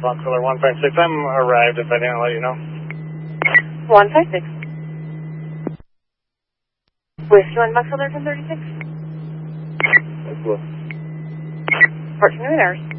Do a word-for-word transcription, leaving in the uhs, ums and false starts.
Foxtrot one five six. I'm arrived if I didn't let you know. one five six. Whiskey one Foxtrot one thirty-six. That's cool. fourteen hours.